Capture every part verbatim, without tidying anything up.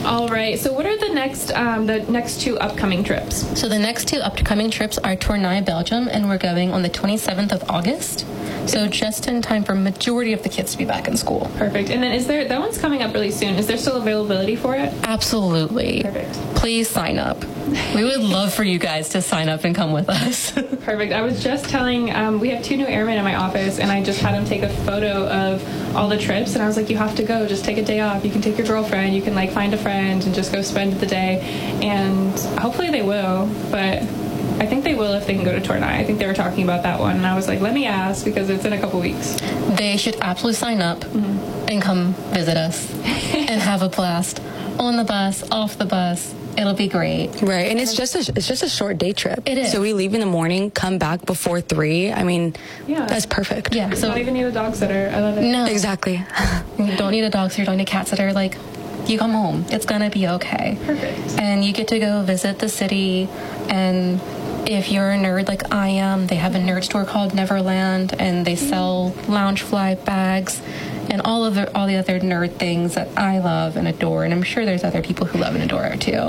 All right. So what are the next um, the next two upcoming trips? So the next two upcoming trips are Tournai, Belgium, and we're going on the twenty-seventh of August. So just in time for majority of the kids to be back in school. Perfect. And then is there, that one's coming up really soon. Is there still availability for it? Absolutely. Perfect. Please sign up. We would love for you guys to sign up and come with us. Perfect. I was just telling, um, we have two new airmen in my office, and I just had them take a photo of all the trips, and I was like, you have to go. Just take a day off. You can take your girlfriend. You can, like, find a friend and just go spend the day. And hopefully they will, but I think they will if they can go to Tournai. I think they were talking about that one, and I was like, let me ask, because it's in a couple weeks. They should absolutely sign up mm-hmm. and come visit us and have a blast on the bus, off the bus. It'll be great. Right, and it's just a it's just a short day trip. It is. So we leave in the morning, come back before three. I mean, yeah, that's perfect. Yeah, so don't even need a dog sitter. I love it. No, exactly. You don't need a dog sitter. Don't need a cat sitter. Like, you come home. It's gonna be okay. Perfect. And you get to go visit the city. And if you're a nerd like I am, they have a nerd store called Neverland, and they sell Loungefly bags and all of the all the other nerd things that I love and adore, and I'm sure there's other people who love and adore it too.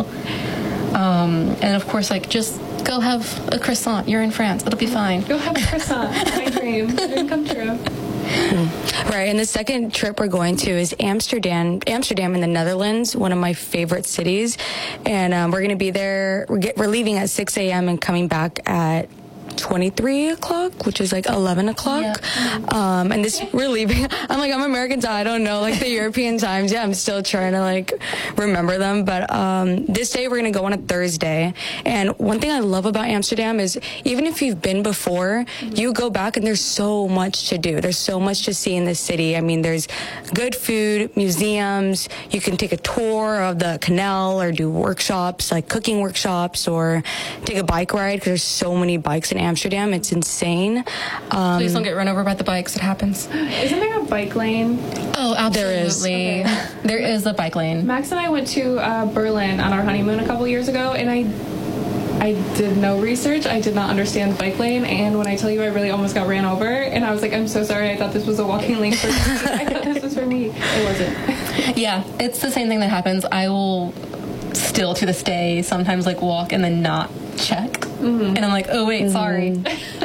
Um, and of course, like, just go have a croissant. You're in France. It'll be fine. Go have a croissant. My dream. Dream come true. Right, and the second trip we're going to is Amsterdam, Amsterdam in the Netherlands, one of my favorite cities. And um, we're going to be there. We're, get, we're leaving at six a.m. and coming back at twenty-three o'clock, which is like eleven o'clock. Yeah. Um, and this, we're leaving. I'm like, I'm American time. I don't know, like, the European times. Yeah, I'm still trying to, like, remember them. But um, this day we're going to go on a Thursday. And one thing I love about Amsterdam is even if you've been before, you go back and there's so much to do. There's so much to see in the city. I mean, there's good food, museums. You can take a tour of the canal or do workshops, like cooking workshops, or take a bike ride, because there's so many bikes in Amsterdam. It's insane. Um, Please don't get run over by the bikes. It happens. Isn't there a bike lane? Oh, absolutely. There is. Okay. There is a bike lane. Max and I went to uh, Berlin on our honeymoon a couple years ago, and I I did no research. I did not understand the bike lane, and when I tell you, I really almost got ran over, and I was like, I'm so sorry. I thought this was a walking lane for me. I thought this was for me. It wasn't. Yeah, it's the same thing that happens. I will still to this day sometimes, like, walk and then not check. Mm-hmm. And I'm like, oh, wait, sorry.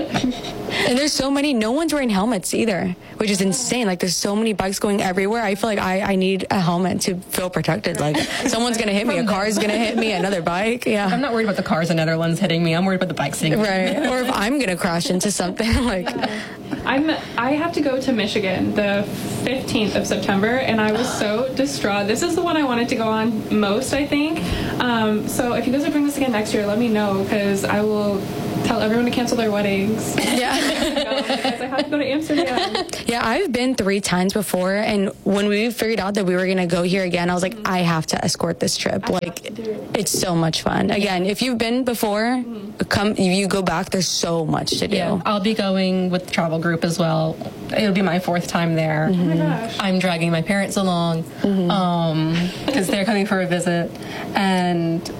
And there's so many, no one's wearing helmets either, which is insane. Like, there's so many bikes going everywhere. I feel like I, I need a helmet to feel protected. Like, someone's going to hit me, a car is going to hit me, another bike. Yeah. I'm not worried about the cars in Netherlands hitting me. I'm worried about the bikes hitting me. Right. Or if I'm going to crash into something. Like, I'm, I have to go to Michigan the fifteenth of September, and I was so distraught. This is the one I wanted to go on most, I think. Um, so if you guys are doing this again next year, let me know, because I will tell everyone to cancel their weddings. Yeah. Because I have to go to Amsterdam. Yeah, I've been three times before, and when we figured out that we were going to go here again, I was like, mm-hmm. I have to escort this trip. I like, it. it's so much fun. Again, if you've been before, mm-hmm. come. If you go back, there's so much to do. Yeah, I'll be going with the travel group as well. It'll be my fourth time there. Mm-hmm. Oh my gosh. I'm dragging my parents along, mm-hmm. um, because they're coming for a visit, and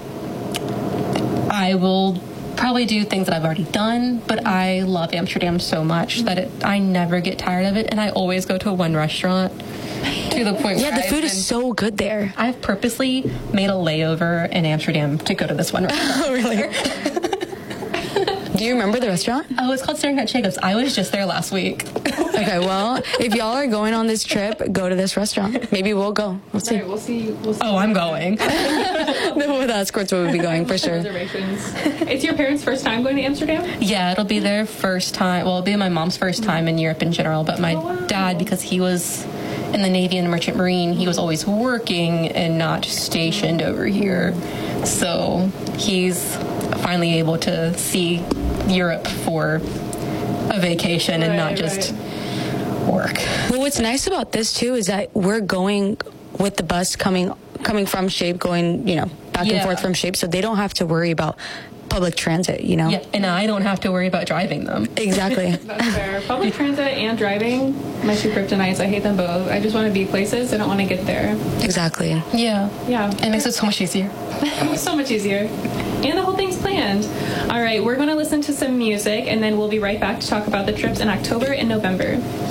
I will probably do things that I've already done, but I love Amsterdam so much that it, I never get tired of it, and I always go to one restaurant to the point yeah, where the food been, is so good there. I've purposely made a layover in Amsterdam to go to this one restaurant. Oh, really? Do you remember the restaurant? Oh, it's called Staring at Jacobs. I was just there last week. Okay, well, if y'all are going on this trip, go to this restaurant. Maybe we'll go. We'll see. Right, we'll see. We'll see. Oh, I'm going. With escorts, we'll be going for sure. Reservations. It's your parents' first time going to Amsterdam? Yeah, it'll be their first time. Well, it'll be my mom's first time in Europe in general, but my oh, wow. dad, because he was in the Navy and the Merchant Marine, he was always working and not stationed over here. So he's finally able to see Europe for a vacation and right, not just right. work. Well, what's nice about this too is that we're going with the bus coming coming from Shape, going, you know, back yeah. and forth from Shape, so they don't have to worry about public transit, you know? Yeah, and I don't have to worry about driving them. Exactly. That's fair. Public transit and driving, my two kryptonites, I hate them both. I just want to be places, I don't want to get there. Exactly. Yeah. Yeah. It makes it so much easier. So much easier. And the whole thing's planned. All right, we're going to listen to some music, and then we'll be right back to talk about the trips in October and November.